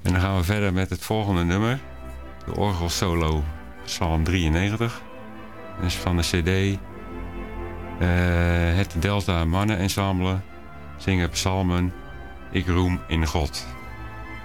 En dan gaan we verder met het volgende nummer. De orgelsolo Psalm 93. Dat is van de cd het Delta Mannen Ensemble. Zingen psalmen Ik roem in God.